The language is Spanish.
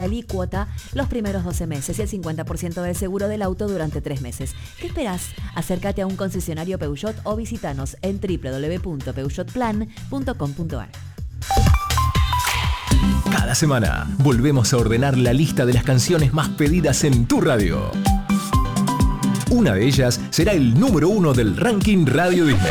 alícuota los primeros 12 meses y el 50% del seguro del auto durante 3 meses. ¿Qué esperás? Acércate a un concesionario Peugeot o visitanos en www.peugeotplan.com.ar. Cada semana volvemos a ordenar la lista de las canciones más pedidas en tu radio. Una de ellas será el número 1 del ranking Radio Disney.